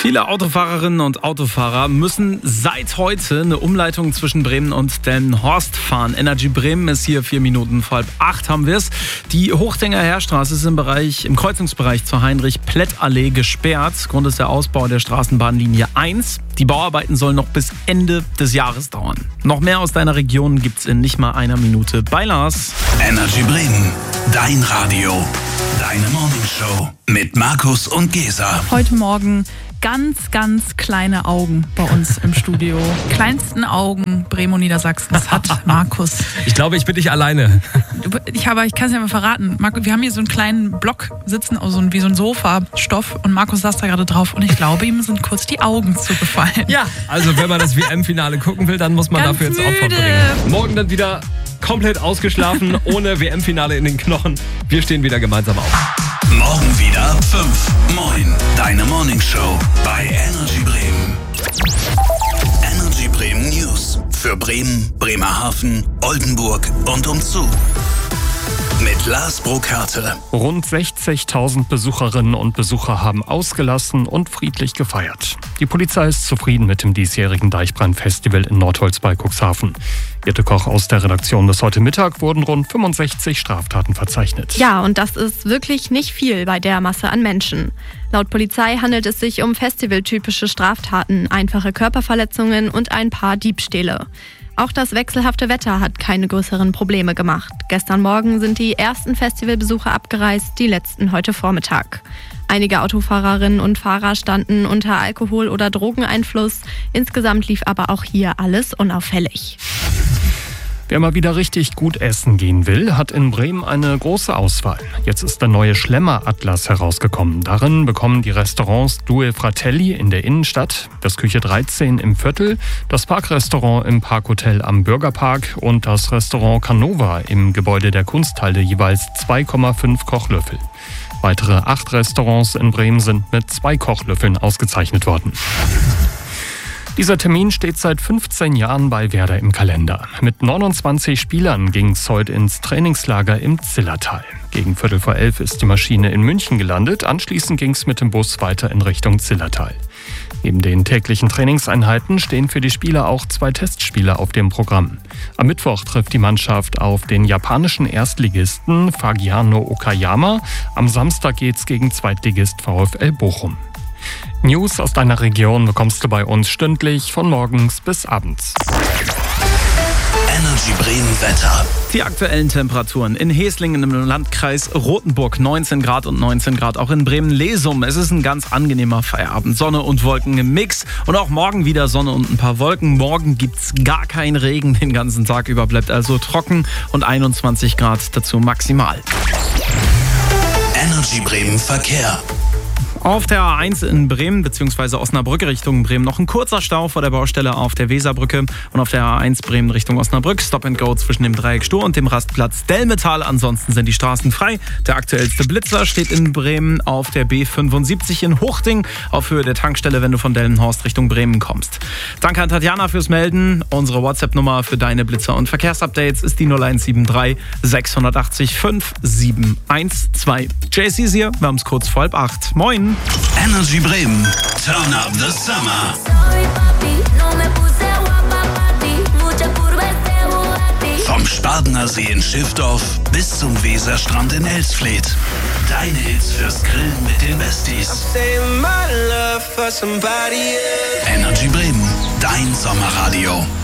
Viele Autofahrerinnen und Autofahrer müssen seit heute eine Umleitung zwischen Bremen und Delmenhorst fahren. Energy Bremen ist hier 4 Minuten vor 7:30 haben wir es. Die Hochdinger Heerstraße ist im Kreuzungsbereich zur Heinrich-Plett-Allee gesperrt. Grund ist der Ausbau der Straßenbahnlinie 1. Die Bauarbeiten sollen noch bis Ende des Jahres dauern. Noch mehr aus deiner Region gibt's in nicht mal einer Minute bei Lars. Energy Bremen, dein Radio, deine Morningshow mit Markus und Gesa. Heute Morgen ganz kleine Augen bei uns im Studio. Kleinsten Augen Bremen und Niedersachsens hat Markus. Ich glaube, ich bin nicht alleine. Ich kann es ja mal verraten. Markus, wir haben hier so einen kleinen Block sitzen, also wie so ein Sofa-Stoff, und Markus saß da gerade drauf und ich glaube, ihm sind kurz die Augen zugefallen. Ja, also wenn man das WM-Finale gucken will, dann muss man Ganz dafür jetzt Opfer müde. bringen. Morgen dann wieder komplett ausgeschlafen, ohne WM-Finale in den Knochen. Wir stehen wieder gemeinsam auf. Morgen wieder ab 5. Moin, deine Morningshow bei Energy Bremen. Energy Bremen News für Bremen, Bremerhaven, Oldenburg und umzu. Mit Lars Burkhardt. Rund 60.000 Besucherinnen und Besucher haben ausgelassen und friedlich gefeiert. Die Polizei ist zufrieden mit dem diesjährigen Deichbrand-Festival in Nordholz bei Cuxhaven. Jette Koch aus der Redaktion bis heute Mittag wurden rund 65 Straftaten verzeichnet. Ja, und das ist wirklich nicht viel bei der Masse an Menschen. Laut Polizei handelt es sich um festivaltypische Straftaten, einfache Körperverletzungen und ein paar Diebstähle. Auch das wechselhafte Wetter hat keine größeren Probleme gemacht. Gestern Morgen sind die ersten Festivalbesucher abgereist, die letzten heute Vormittag. Einige Autofahrerinnen und Fahrer standen unter Alkohol- oder Drogeneinfluss. Insgesamt lief aber auch hier alles unauffällig. Wer mal wieder richtig gut essen gehen will, hat in Bremen eine große Auswahl. Jetzt ist der neue Schlemmer-Atlas herausgekommen. Darin bekommen die Restaurants Due Fratelli in der Innenstadt, das Küche 13 im Viertel, das Parkrestaurant im Parkhotel am Bürgerpark und das Restaurant Canova im Gebäude der Kunsthalle jeweils 2,5 Kochlöffel. Weitere 8 Restaurants in Bremen sind mit 2 Kochlöffeln ausgezeichnet worden. Dieser Termin steht seit 15 Jahren bei Werder im Kalender. Mit 29 Spielern ging es heute ins Trainingslager im Zillertal. Gegen 11:15 ist die Maschine in München gelandet. Anschließend ging es mit dem Bus weiter in Richtung Zillertal. Neben den täglichen Trainingseinheiten stehen für die Spieler auch 2 Testspiele auf dem Programm. Am Mittwoch trifft die Mannschaft auf den japanischen Erstligisten Fagiano Okayama. Am Samstag geht's gegen Zweitligist VfL Bochum. News aus deiner Region bekommst du bei uns stündlich von morgens bis abends. Energy Bremen Wetter. Die aktuellen Temperaturen in Heslingen im Landkreis Rothenburg 19 Grad und 19 Grad. Auch in Bremen-Lesum. Es ist ein ganz angenehmer Feierabend. Sonne und Wolken im Mix. Und auch morgen wieder Sonne und ein paar Wolken. Morgen gibt's gar keinen Regen. Den ganzen Tag über bleibt also trocken und 21 Grad dazu maximal. Energy Bremen Verkehr. Auf der A1 in Bremen bzw. Osnabrück Richtung Bremen noch ein kurzer Stau vor der Baustelle auf der Weserbrücke und auf der A1 Bremen Richtung Osnabrück Stop and Go zwischen dem Dreieck Stur und dem Rastplatz Delmetal. Ansonsten sind die Straßen frei. Der aktuellste Blitzer steht in Bremen auf der B75 in Huchting auf Höhe der Tankstelle, wenn du von Delmenhorst Richtung Bremen kommst. Danke an Tatjana fürs Melden. Unsere WhatsApp-Nummer für deine Blitzer und Verkehrsupdates ist die 0173 680 5712. JC ist hier, wir haben es kurz vor 7:30. Moin! Energy Bremen, turn up the summer. Vom Spardener See in Schiffdorf bis zum Weserstrand in Elsfleth. Deine Hits fürs Grillen mit den Besties. Energy Bremen, dein Sommerradio.